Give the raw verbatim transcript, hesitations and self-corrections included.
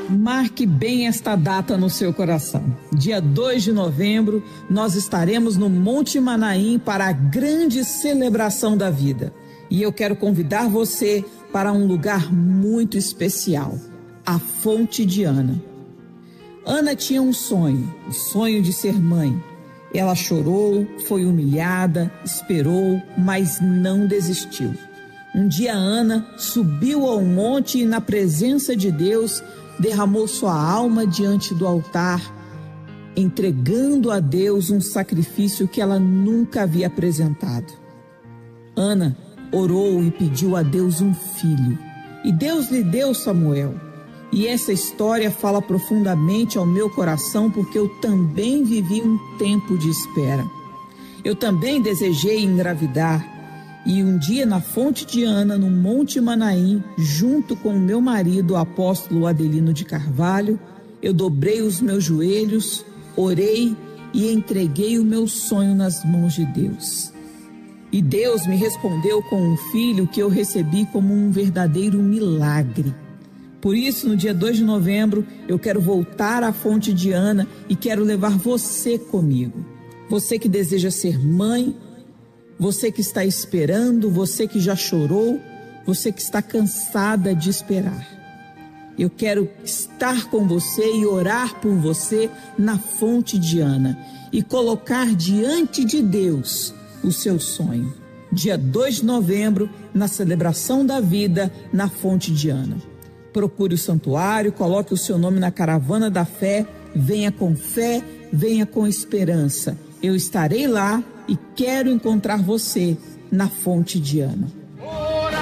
Marque bem esta data no seu coração. Dia dois de novembro, nós estaremos no Monte Manaim para a grande celebração da vida. E eu quero convidar você para um lugar muito especial, a Fonte de Ana. Ana tinha um sonho, o sonho de ser mãe. Ela chorou, foi humilhada, esperou, mas não desistiu. Um dia Ana subiu ao monte e, na presença de Deus, derramou sua alma diante do altar, entregando a Deus um sacrifício que ela nunca havia apresentado. Ana orou e pediu a Deus um filho, e Deus lhe deu Samuel. E essa história fala profundamente ao meu coração, porque eu também vivi um tempo de espera. Eu também desejei engravidar. E um dia, na Fonte de Ana, no Monte Manaim, junto com o meu marido, o apóstolo Adelino de Carvalho, eu dobrei os meus joelhos, orei e entreguei o meu sonho nas mãos de Deus. E Deus me respondeu com um filho que eu recebi como um verdadeiro milagre. Por isso, no dia dois de novembro, eu quero voltar à Fonte de Ana e quero levar você comigo. Você que deseja ser mãe, você que está esperando, você que já chorou, você que está cansada de esperar. Eu quero estar com você e orar por você na Fonte de Ana e colocar diante de Deus o seu sonho. Dia dois de novembro, na celebração da vida, na Fonte de Ana. Procure o santuário, coloque o seu nome na caravana da fé, venha com fé, venha com esperança. Eu estarei lá e quero encontrar você na Fonte de Ana.